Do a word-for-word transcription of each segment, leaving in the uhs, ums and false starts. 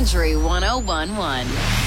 Country one oh one one.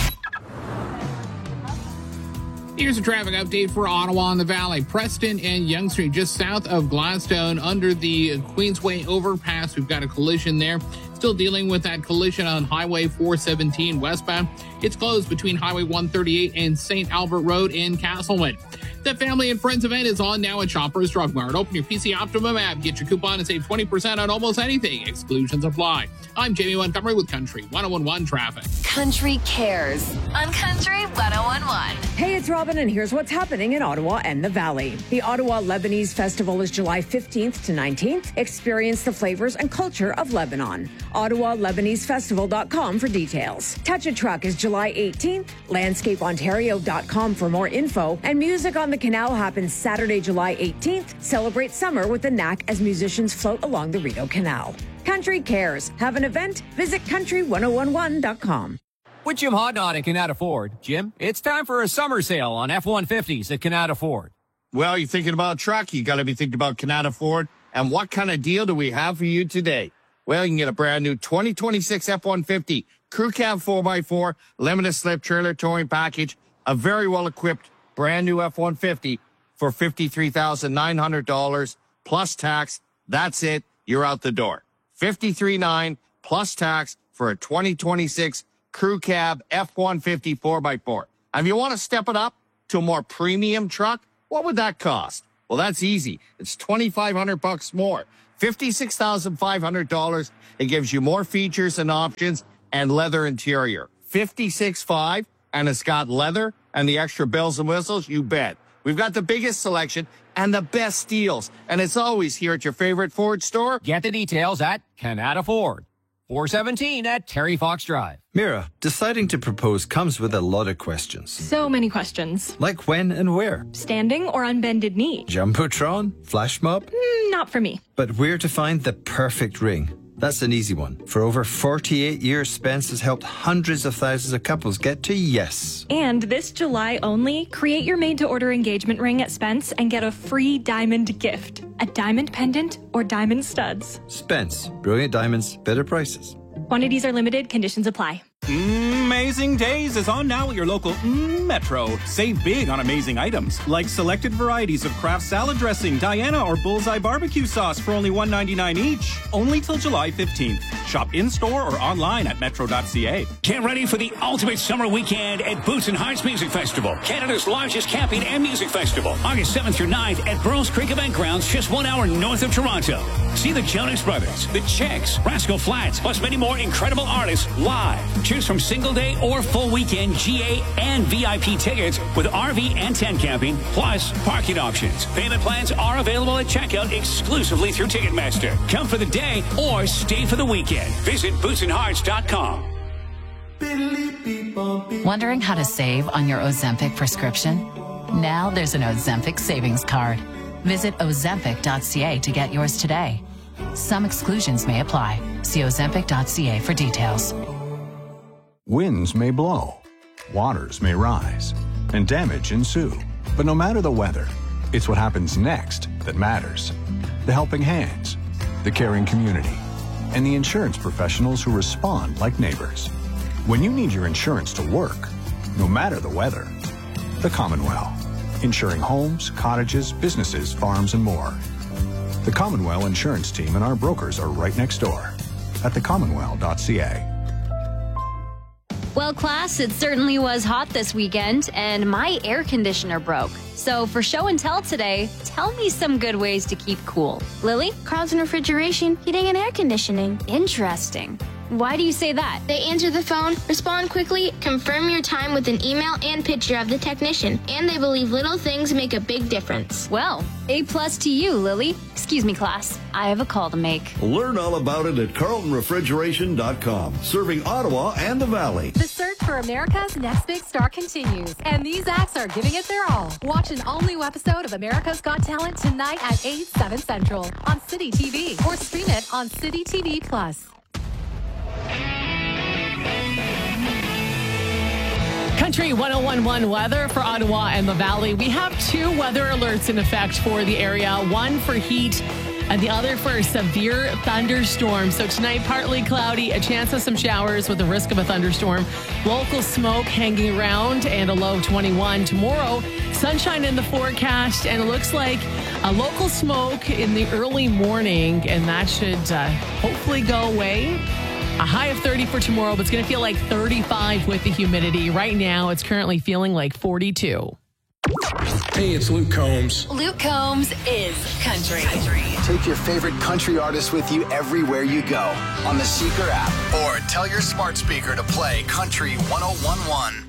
Here's a traffic update for Ottawa and the Valley. Preston and Yonge Street, just south of Gladstone, under the Queensway overpass. We've got a collision there. Still dealing with that collision on Highway four seventeen westbound. It's closed between Highway one thirty-eight and Saint Albert Road in Castlewood. The Family and Friends event is on now at Shoppers Drug Mart. Open your P C Optimum app, get your coupon, and save twenty percent on almost anything. Exclusions apply. I'm Jamie Montgomery with Country one oh one one Traffic. Country Cares on Country one oh one one. Hey, it's Robin, and here's what's happening in Ottawa and the Valley. The Ottawa Lebanese Festival is July fifteenth to nineteenth. Experience the flavors and culture of Lebanon. Ottawa Lebanese Festival dot com for details. Touch a Truck is July eighteenth. Landscape Ontario dot com for more info. And Music on the Canal happens Saturday, July eighteenth. Celebrate summer with the N A C as musicians float along the Rideau Canal. Country Cares. Have an event? Visit country one oh one one dot com. With Jim Hodnott at Canada Ford. Jim, it's time for a summer sale on F one fifties at Canada Ford. Well, you're thinking about a truck, you got to be thinking about Canada Ford. And what kind of deal do we have for you today? Well, you can get a brand new twenty twenty-six F one fifty Crew Cab four by four, limited slip trailer towing package, a very well-equipped brand new F one fifty for fifty-three thousand nine hundred dollars plus tax. That's it. You're out the door. fifty-three thousand nine hundred dollars plus tax for a twenty twenty-six Crew Cab F one fifty four by four. And if you want to step it up to a more premium truck, what would that cost? Well, that's easy. It's twenty-five hundred bucks more. fifty-six thousand five hundred dollars. It gives you more features and options and leather interior. fifty-six thousand five hundred dollars, and it's got leather and the extra bells and whistles, you bet. We've got the biggest selection and the best deals, and it's always here at your favorite Ford store. Get the details at Canada Ford. four seventeen at Terry Fox Drive. Mira, deciding to propose comes with a lot of questions. So many questions. Like when and where? Standing or on bended knee? Jumbotron? Flash mob? Mm, not for me. But where to find the perfect ring? That's an easy one. For over forty-eight years, Spence has helped hundreds of thousands of couples get to yes. And this July only, create your made-to-order engagement ring at Spence and get a free diamond gift. A diamond pendant or diamond studs. Spence. Brilliant diamonds, better prices. Quantities are limited. Conditions apply. Amazing Days is on now at your local mm, Metro. Save big on amazing items like selected varieties of Kraft salad dressing, Diana or Bullseye barbecue sauce for only one ninety-nine each. Only till July fifteenth. Shop in-store or online at metro dot c a. Get ready for the ultimate summer weekend at Boots and Hearts Music Festival, Canada's largest camping and music festival. August seventh through ninth at Burroughs Creek Event Grounds, just one hour north of Toronto. See the Jonas Brothers, the Checks, Rascal Flatts, plus many more incredible artists live. Choose from single day or full weekend G A and V I P tickets with R V and tent camping, plus parking options. Payment plans are available at checkout exclusively through Ticketmaster. Come for the day or stay for the weekend. Visit boots and hearts dot com. Wondering how to save on your Ozempic prescription? Now there's an Ozempic savings card. Visit ozempic dot c a to get yours today. Some exclusions may apply. See ozempic dot c a for details. Winds may blow, waters may rise, and damage ensue. But no matter the weather, it's what happens next that matters. The helping hands, the caring community, and the insurance professionals who respond like neighbors. When you need your insurance to work, no matter the weather, the Commonwealth. Insuring homes, cottages, businesses, farms, and more. The Commonwealth Insurance Team and our brokers are right next door at the commonwealth dot c a. Well, class, it certainly was hot this weekend, and my air conditioner broke. So for show and tell today, tell me some good ways to keep cool. Lily? Carlton Refrigeration, Heating and Air Conditioning. Interesting. Why do you say that? They answer the phone, respond quickly, confirm your time with an email and picture of the technician, and they believe little things make a big difference. Well, A plus to you, Lily. Excuse me, class. I have a call to make. Learn all about it at carlton refrigeration dot com, serving Ottawa and the Valley. The search for America's Next Big Star continues, and these acts are giving it their all. Watch an all-new episode of America's Got Talent tonight at eight, seven Central on City T V, or stream it on City T V Plus. Country one oh one one weather for Ottawa and the Valley. We have two weather alerts in effect for the area. One for heat and the other for a severe thunderstorm. So tonight, partly cloudy, a chance of some showers with the risk of a thunderstorm. Local smoke hanging around and a low of twenty-one. Tomorrow, sunshine in the forecast, and it looks like a local smoke in the early morning, and that should uh, hopefully go away. A high of thirty for tomorrow, but it's going to feel like thirty-five with the humidity. Right now, it's currently feeling like forty-two. Hey, it's Luke Combs. Luke Combs is country. country. Take your favorite country artist with you everywhere you go on the Seeker app, or tell your smart speaker to play Country one oh one one.